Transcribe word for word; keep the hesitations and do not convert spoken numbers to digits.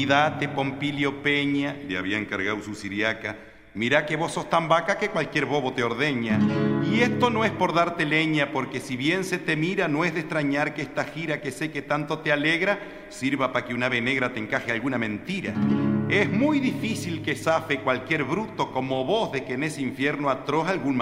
Date, Pompilio Peña, le había encargado su siriaca, mirá que vos sos tan vaca que cualquier bobo te ordeña. Y esto no es por darte leña, porque si bien se te mira, no es de extrañar que esta gira que sé que tanto te alegra, sirva para que una ave negra te encaje alguna mentira. Es muy difícil que zafe cualquier bruto como vos de que en ese infierno atroz algún